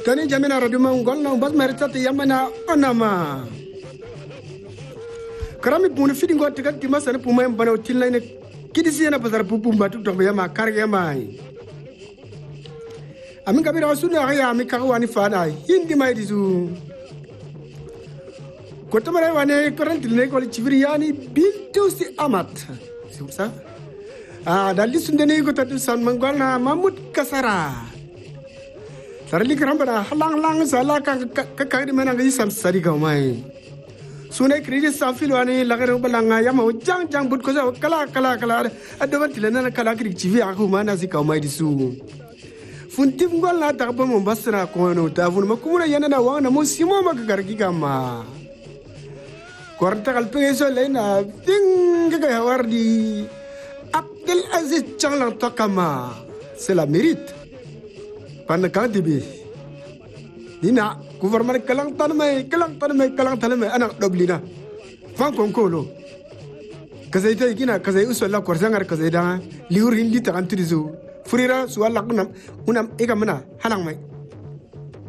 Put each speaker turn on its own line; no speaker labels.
Tani jamina radio mangol na bas merita te yamana anama. Karami pun feeding got tikat timasana puma bana utilna ne kidisi na pasar pupum batu to yama karya mai. Amin kabira wasuna ya ami kawani fana hindi mai disu. Kota mara wane current ne ko chivriani bintu si amat. Simsa. Dali sundene ko tatu san mangol na mamut kasara. Sarali keramba halang salah kakak di mana gay sam sari kau mai. Sunai kerja safil wani lagar balanga ya mau jang but kosa kala ada ban tilana kala kiri civi aku mana si kau mai disu. Funtim gol na tak apa membasra kono tafun makumuna yana na wang na musimo magagargi kama. Korta kalpe eso lena ting kaya hawar di Abdul Aziz Changlang Takama. C'est la mérite. Pan kan tibi dina gouvernement kalang tanme anak doblina fan konkolo kazai tay gina kazai usalla korsangar kazai da liur hindi ta antrizo furira suwalla kunam unam egamana halang mai